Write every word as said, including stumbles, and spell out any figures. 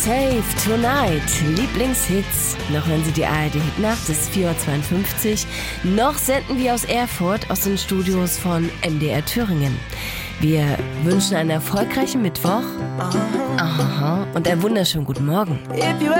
Save Tonight, Lieblingshits. Noch hören Sie die A R D-Hitnacht, es ist vier Uhr zweiundfünfzig. Noch senden wir aus Erfurt, aus den Studios von M D R Thüringen. Wir wünschen einen erfolgreichen Mittwoch. Aha. Und einen wunderschönen guten Morgen.